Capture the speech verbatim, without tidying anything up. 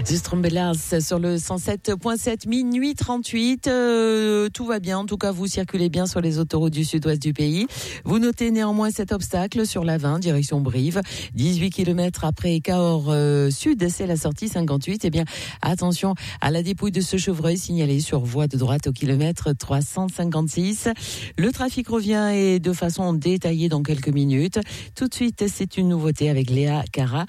The Strawberries sur le cent sept virgule sept, minuit trente-huit. Euh, tout va bien, en tout cas vous circulez bien sur les autoroutes du sud-ouest du pays. Vous notez néanmoins cet obstacle sur l'A vingt, direction Brive. dix-huit kilomètres après Cahors euh, Sud, c'est la sortie cinquante-huit. Eh bien, attention à la dépouille de ce chevreuil signalé sur voie de droite au kilomètre trois cent cinquante-six. Le trafic revient et de façon détaillée dans quelques minutes. Tout de suite, c'est une nouveauté avec Léa Cara